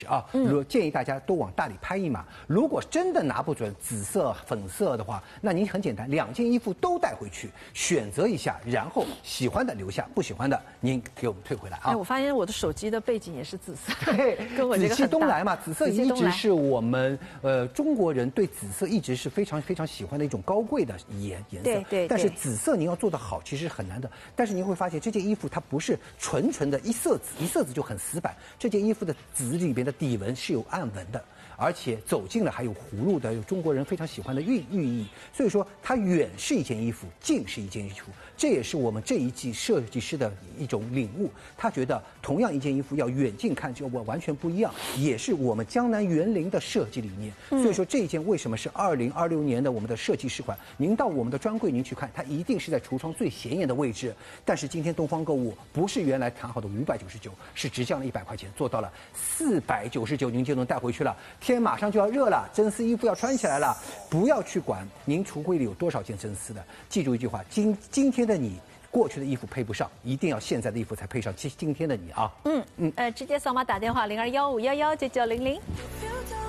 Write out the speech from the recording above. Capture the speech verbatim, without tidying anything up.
啊，如建议大家都往大里拍一码。如果真的拿不准紫色、粉色的话，那您很简单，两件衣服都带回去，选择一下，然后喜欢的留下，不喜欢的您给我们退回来啊。 哎，我发现我的手机的背景也是紫色， 对， 跟我这个紫气东来嘛，紫色一直是我们呃中国人对紫色一直是非常非常喜欢的一种高贵的颜颜色。 对对。 但是紫色您要做得好，其实很难的。但是您会发现这件衣服它不是纯纯的一色紫，一色紫就很死板。这件衣服的紫里边的底纹是有暗纹的，而且走近了还有葫芦的，有中国人非常喜欢的寓寓意。所以说，它远是一件衣服，近是一件衣服，这也是我们这一季设计师的一种领悟。他觉得同样一件衣服要远近看就完全不一样，也是我们江南园林的设计理念。所以说，这一件为什么是二零二六年的我们的设计师款？您到我们的专柜您去看，它一定是在橱窗最显眼的位置。但是今天东方购物不是原来谈好的五百九十九，是直降了一百块钱，做到了四百九十九，您就能带回去了。天马上就要热了，真丝衣服要穿起来了，不要去管您橱柜里有多少件真丝的。记住一句话：今今天的你，过去的衣服配不上，一定要现在的衣服才配上今今天的你啊。 嗯嗯，呃，直接扫码打电话零二幺五幺幺九九零零。